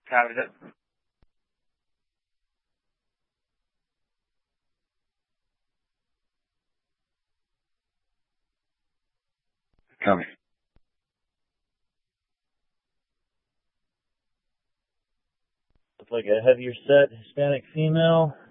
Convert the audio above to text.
Copy that. Copy. Looks like a heavier set Hispanic female.